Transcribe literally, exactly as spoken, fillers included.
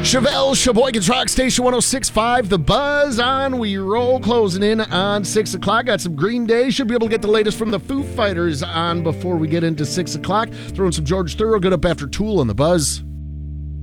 Chevelle, Sheboygan's Rock Station one oh six point five. The Buzz on. We roll, closing in on six o'clock. Got some Green Day. Should be able to get the latest from the Foo Fighters on before we get into six o'clock. Throwing some George Thorogood up after Tool on The Buzz.